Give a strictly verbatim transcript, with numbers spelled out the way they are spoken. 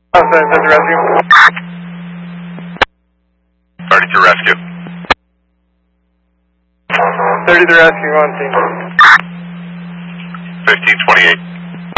Oh, sorry, that's rescue. thirty-two rescue. thirty-three rescue, one team. fifteen twenty-eight.